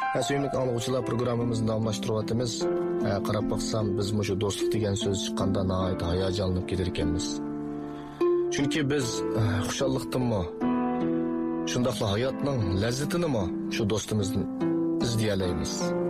Suyimlik anlıqçılar programımızı davamlaştırıyatımız. Qarab baxsam biz şu dostluk degan söz chiqqanda nihoyat hayajonlanib ketar ekanmiz. Chunki biz xushalliqdanmi, shundaqla hayotning lazzatini shu do'stimizdan izlayalaymiz.